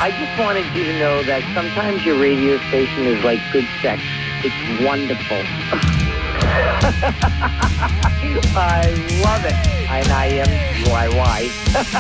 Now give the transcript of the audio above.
I just wanted you to know that sometimes your radio station is like good sex. It's wonderful. I love it. And I am why.